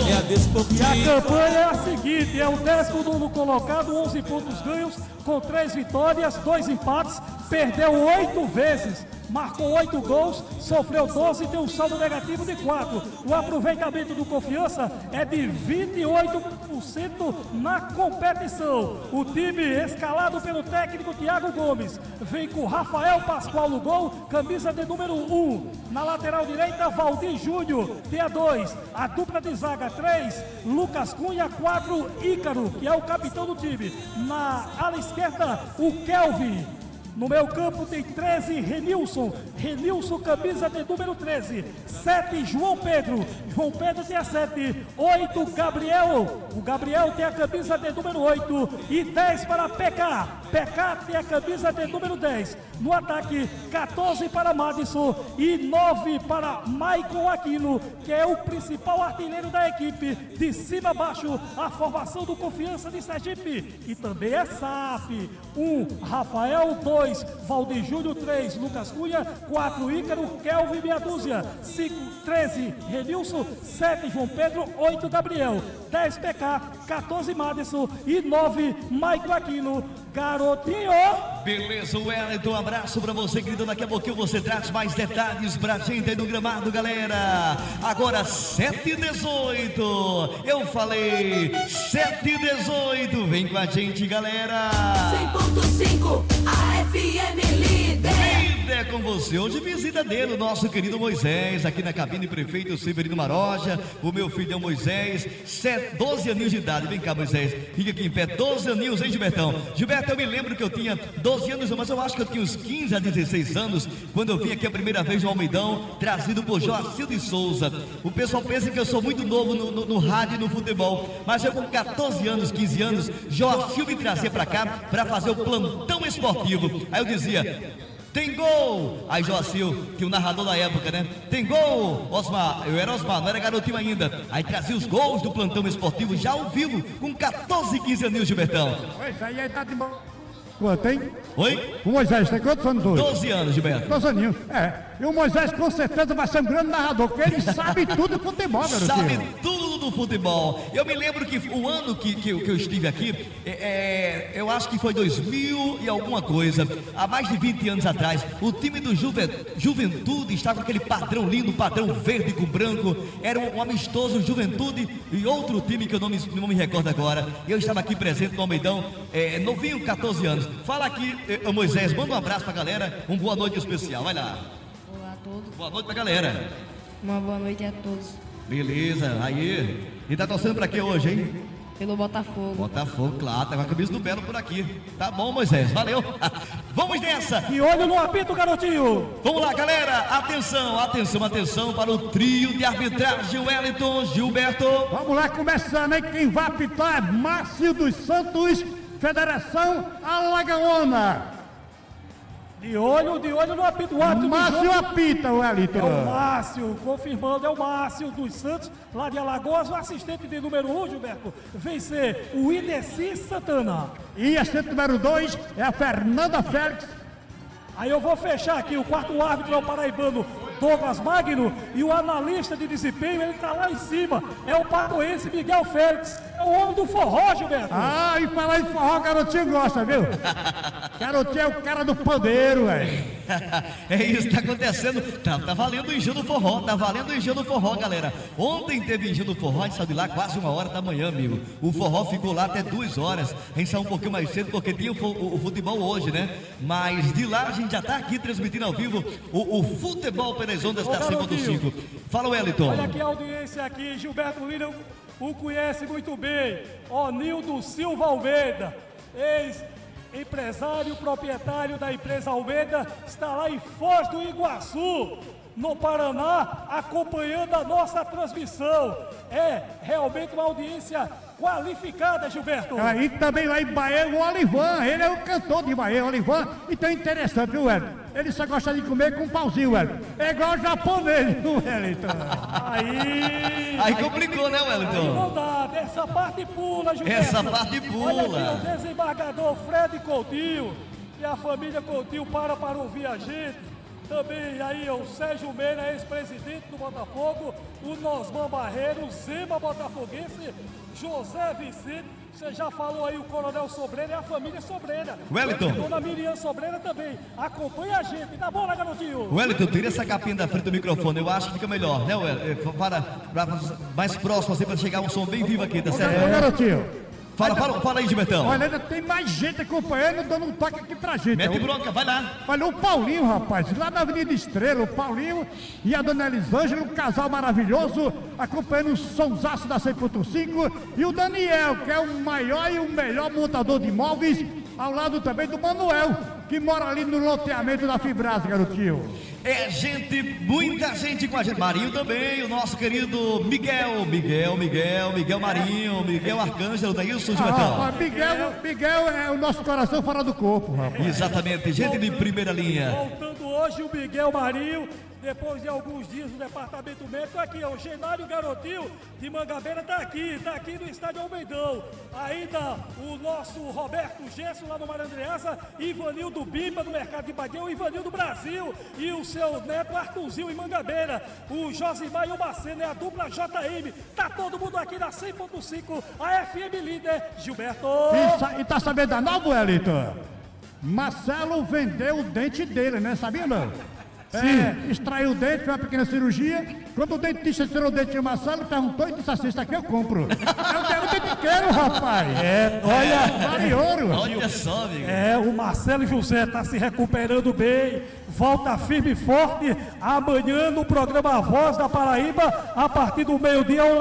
É a desportiva. E a campanha é a seguinte: é o 19º colocado, 11 pontos ganhos, com 3 vitórias, 2 empates, perdeu 8 vezes, marcou 8 gols, sofreu 12 e tem um saldo negativo de 4. O aproveitamento do Confiança é de 28% na competição. O time escalado pelo técnico Thiago Gomes vem com Rafael Pascoal no gol, camisa de número 1. Na lateral direita, Valdir Júnior, tem a 2. A dupla de zaga 3, Lucas Cunha, 4, Ícaro, que é o capitão do time. Na ala esquerda, o Kelvin. No meio campo tem 13, Renilson, camisa de número 13, 7, João Pedro tem a 7, 8, Gabriel, o Gabriel tem a camisa de número 8 e 10 para PK tem a camisa de número 10, no ataque 14 para Madison e 9 para Maicon Aquino, que é o principal artilheiro da equipe, de cima a baixo, a formação do Confiança de Sergipe, e também é SAF, 1, Rafael, 2, Valdir Júnior, 3, Lucas Cunha, 4, Ícaro, Kelvin, meia dúzia, 5, 13, Renilson, 7, João Pedro, 8, Gabriel, 10, PK, 14, Madison e 9, Maicon Aquino, garotinho! Beleza, Wellington, um abraço pra você, querido, daqui a pouquinho você traz mais detalhes pra gente aí no gramado, galera. Agora 7h18, eu falei 7h18, vem com a gente, galera. 100.5, a FM líder. Líder com você, hoje visita dele, o nosso querido Moisés, aqui na cabine, prefeito Severino Maroja, o meu filho Moisés, 12 aninhos de idade, vem cá Moisés, fica aqui em pé, 12 aninhos, hein Gilbertão? Gilberto, eu me lembro que eu tinha 12 anos, mas eu acho que eu tinha uns 15 a 16 anos, quando eu vim aqui a primeira vez no Almeidão, trazido por Joacil de Souza. O pessoal pensa que eu sou muito novo no rádio e no futebol, mas eu com 14 anos, 15 anos, Joacil me trazia pra cá pra fazer o plantão esportivo. Aí eu dizia: tem gol! Aí Joacil, que o narrador da época, né? Tem gol! Osmar, eu era Osmar, não era garotinho ainda. Aí trazia os gols do plantão esportivo já ao vivo, com 14, 15 aninhos, Gilbertão. Pois aí tá de bom. Quanto, hein? Oi? O Moisés tem quantos anos hoje? 12 anos, Gilberto. 12 aninhos, E o Moisés com certeza vai ser um grande narrador, porque ele sabe tudo de futebol, garotinho. Sabe tudo do futebol. Eu me lembro que o ano que eu estive aqui, eu acho que foi 2000 e alguma coisa, há mais de 20 anos atrás, o time do Juventude estava com aquele padrão lindo, padrão verde com branco, era um amistoso Juventude e outro time que eu não me recordo agora. Eu estava aqui presente no Almeidão, novinho, 14 anos. Fala aqui, Moisés, manda um abraço pra galera, uma boa noite especial, vai lá. Olá a todos. Boa noite pra galera. Uma boa noite a todos. Beleza, aí. E tá torcendo pra quê hoje, hein? Pelo Botafogo. Botafogo, claro, tá com a camisa do Belo por aqui. Tá bom, Moisés, valeu. Vamos nessa. E olho no apito, garotinho. Vamos lá, galera. Atenção, atenção, atenção para o trio de arbitragem, Wellington, Gilberto. Vamos lá, começando, hein? Quem vai apitar é Márcio dos Santos, Federação Alagoana. De olho no apito. O árbitro Márcio apita, Wellington. É o Márcio, confirmando, é o Márcio dos Santos, lá de Alagoas. O assistente de número 1, Gilberto, vem ser o Ideci Santana. E assistente número 2 é a Fernanda Félix. Aí eu vou fechar aqui, o quarto árbitro é o paraibano Douglas Magno, e o analista de desempenho, ele tá lá em cima, é o pagoense Miguel Félix, é o homem do forró, Gilberto. Ah, e falar em forró, garotinho gosta, viu? Garotinho é o cara do pandeiro, velho. É isso que tá acontecendo. Tá valendo o engenho do forró, tá valendo o engenho do forró, galera. Ontem teve engenho do forró, a gente saiu de lá quase 1h da manhã, amigo. O forró ficou lá até 2 horas. A gente saiu um pouquinho mais cedo porque tinha o futebol hoje, né? Mas de lá a gente já tá aqui transmitindo ao vivo o futebol pelas ondas da 100.5. Fala, Wellington. Olha aqui a audiência aqui, Gilberto Lira o conhece muito bem. Onildo Silva Almeida, ex-empresário, proprietário da empresa Almeida, está lá em Foz do Iguaçu, no Paraná, acompanhando a nossa transmissão. É realmente uma audiência qualificada, Gilberto. Aí também lá em Bahia o Olivan, ele é o cantor de Bahia, o Olivan. Então é interessante, viu, Wellington? Ele só gosta de comer com um pauzinho, Wellington. É igual o japonês, viu, Wellington? Aí complicou, né, Wellington? Aí não dá, essa parte pula, Gilberto. Essa parte pula. Olha aqui, o desembargador Fred Coutinho e a família Coutinho para ouvir a gente. Também aí o Sérgio Meira, ex-presidente do Botafogo, o Nosman Barreiro, Zema Botafoguense, José Vicente, você já falou aí o Coronel Sobreira e a família Sobreira. Wellington. Dona Miriam Sobreira também. Acompanha a gente, tá bom, né, garotinho? Wellington, tira essa capinha da frente do microfone, eu acho que fica melhor, né, Wellington? Para mais próximo, assim, para chegar um som bem vivo aqui, tá certo? Ô, garotinho. Fala aí, Gilbertão. Olha, ainda tem mais gente acompanhando, dando um toque aqui pra gente. Mete bronca, vai lá. Olha, o Paulinho, rapaz, lá na Avenida Estrela, o Paulinho e a dona Elisângela, um casal maravilhoso, acompanhando o sonsaço da 100.5, e o Daniel, que é o maior e o melhor montador de imóveis, ao lado também do Manuel, que mora ali no loteamento da Fibras, garotinho. É gente, muita gente com a gente. Marinho também, o nosso querido Miguel Marinho, Miguel Arcângelo, não é isso, Gilbertão? Miguel é o nosso coração fora do corpo, rapaz. Exatamente, gente de primeira linha. Voltando hoje o Miguel Marinho, depois de alguns dias no departamento médico, aqui ó, o Genário Garotinho de Mangabeira tá aqui no estádio Almeidão. Ainda o nosso Roberto Gesso lá no Marandreasa, Ivanildo Bimba no Mercado de Bagueu, o Ivanildo Brasil e o seu neto Arthurzinho em Mangabeira, o Josimar e o Marceno, é a dupla JM, tá todo mundo aqui na 100.5, a FM líder, Gilberto. E tá sabendo da nova, Wellington? Marcelo vendeu o dente dele, né? Sabia não? Extraiu o dente, fez uma pequena cirurgia. Quando o dentista tirou o dente de Marcelo, perguntou e disse assim: isso aqui eu compro. Eu quero dente quero, rapaz. Olha, vale ouro. Olha só, amigo. o Marcelo José está se recuperando bem, volta firme e forte. Amanhã no programa Voz da Paraíba, a partir do meio-dia, ao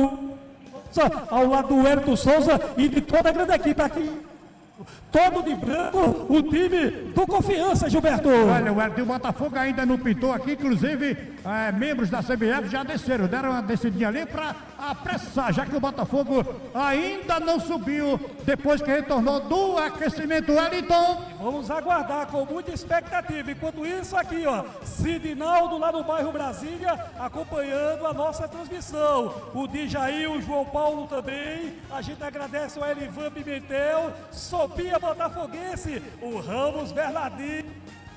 lado do Wellington Souza e de toda a grande equipe aqui. Todo de branco, o time do Confiança, Gilberto. Olha, o Botafogo ainda não pintou aqui, inclusive membros da CBF já desceram, deram uma descidinha ali para apressar, já que o Botafogo ainda não subiu depois que retornou do aquecimento. Wellington. Vamos aguardar com muita expectativa. Enquanto isso, aqui, ó, Sidinaldo lá no bairro Brasília, acompanhando a nossa transmissão. O Dijaí, o João Paulo também. A gente agradece ao Elivan Pimentel, Sofia Botafoguense, o Ramos Bernardinho.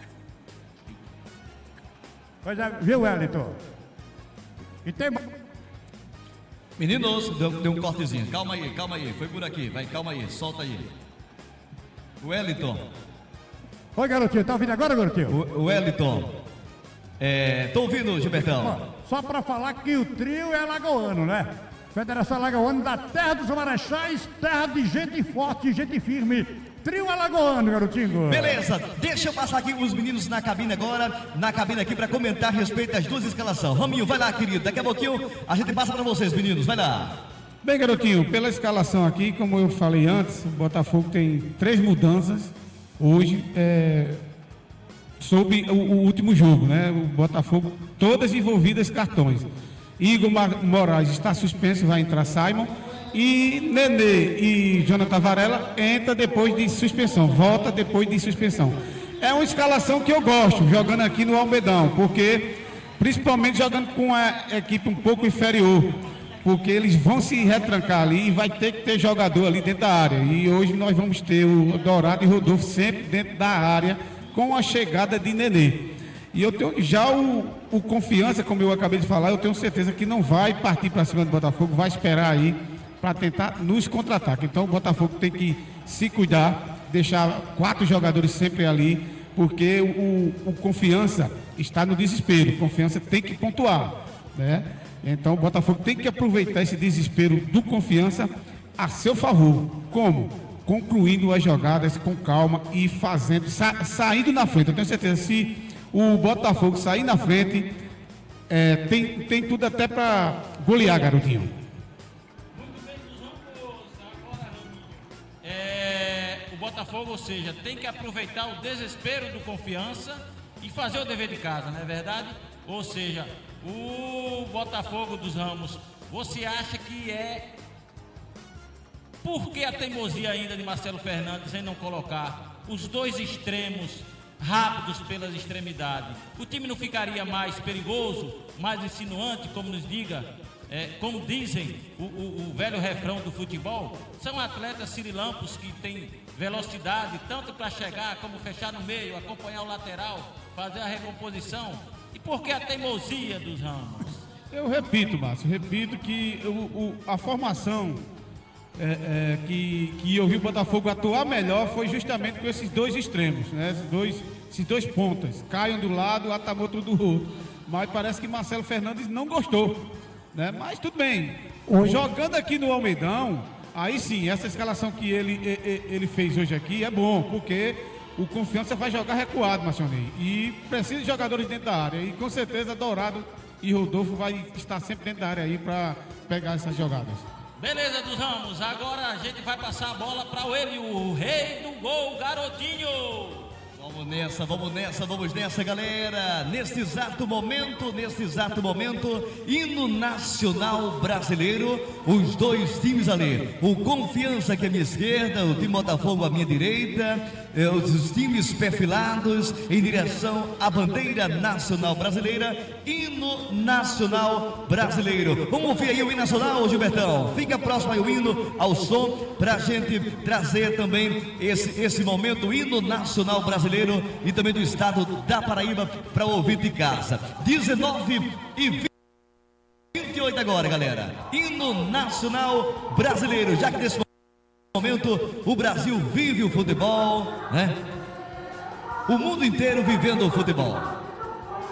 Pois é, viu, Wellington? E tem... Meninos, deu um cortezinho. Calma aí. Foi por aqui. Vai, calma aí. Solta aí. Wellington. Oi, garotinho. Tá ouvindo agora, garotinho? Wellington. Tô ouvindo, Gilbertão. Ó, só pra falar que o trio é alagoano, né? Federação Alagoana da terra dos Marechais, terra de gente forte, gente firme. Trio alagoano, garotinho. Beleza, deixa eu passar aqui os meninos na cabine agora, aqui para comentar a respeito das duas escalações. Raminho, vai lá, querido, daqui a pouquinho a gente passa para vocês, meninos, vai lá. Bem, garotinho, pela escalação aqui, como eu falei antes, o Botafogo tem 3 mudanças hoje, sobre o último jogo, né? O Botafogo, todas envolvidas cartões. Igor Moraes está suspenso, vai entrar Simon. E Nenê e Jonathan Varela entra depois de suspensão, volta depois de suspensão. É uma escalação que eu gosto, jogando aqui no Almedão, porque principalmente jogando com a equipe um pouco inferior, porque eles vão se retrancar ali e vai ter que ter jogador ali dentro da área. E hoje nós vamos ter o Dourado e Rodolfo sempre dentro da área, com a chegada de Nenê. E eu tenho já o Confiança, como eu acabei de falar, eu tenho certeza que não vai partir para cima do Botafogo, vai esperar aí para tentar nos contra-ataque. Então o Botafogo tem que se cuidar, deixar 4 jogadores sempre ali, porque o Confiança está no desespero. O Confiança tem que pontuar, né? Então o Botafogo tem que aproveitar esse desespero do Confiança a seu favor. Como? Concluindo as jogadas com calma e fazendo, saindo na frente. Eu tenho certeza, se o Botafogo sair na frente, tem tudo até para golear, garotinho. O Botafogo, ou seja, tem que aproveitar o desespero do Confiança e fazer o dever de casa, não é verdade? Ou seja, o Botafogo dos Ramos, você acha que por que a teimosia ainda de Marcelo Fernandes em não colocar os 2 extremos rápidos pelas extremidades? O time não ficaria mais perigoso, mais insinuante, como dizem o velho refrão do futebol? São atletas sirilampos que têm velocidade tanto para chegar como fechar no meio, acompanhar o lateral, fazer a recomposição. E por que a teimosia dos Ramos? Eu repito, Márcio, que a formação que eu vi o Botafogo atuar melhor foi justamente com esses dois extremos, né? Esses dois pontas, Caio do lado, Atamoto do outro. Mas parece que Marcelo Fernandes não gostou, né? Mas tudo bem. Jogando aqui no Almeidão, aí sim, essa escalação que ele fez hoje aqui é bom, porque o Confiança vai jogar recuado, Marcionei. E precisa de jogadores dentro da área. E com certeza Dourado e Rodolfo vai estar sempre dentro da área aí para pegar essas jogadas. Beleza dos Ramos, agora a gente vai passar a bola para o Hélio, o rei do gol, garotinho. Vamos nessa, galera. Neste exato momento, hino nacional brasileiro, os dois times ali, o Confiança que é à minha esquerda, o time Botafogo à minha direita, os times perfilados em direção à bandeira nacional brasileira, hino nacional brasileiro. Vamos ouvir aí o hino nacional, Gilbertão. Fica próximo aí o hino, ao som, pra gente trazer também esse momento, o hino nacional brasileiro e também do estado da Paraíba para ouvir de casa. 19h28 agora, galera. Hino nacional brasileiro, já que nesse momento o Brasil vive o futebol, né? O mundo inteiro vivendo o futebol.